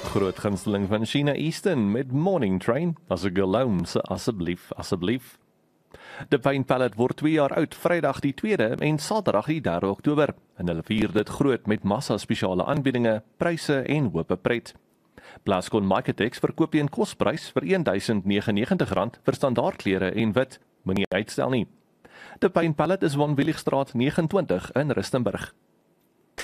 Groot gunsteling van Sheena Easton met Morning Train, as 'n geloom se asseblief, asseblief. De Pyn Pallet word 2 jaar oud, Vrydag die 2de en Saterdag die 3 Oktober. En hulle vier dit groot met massa spesiale aanbiedinge, pryse en hoop pret. Plascon Marketex verkoop teen kosprys vir R1.099 vir standaardklere en wit. Moenie uitstel nie. De Pyn Pallet is Van Willigstraat 29 in Rustenburg.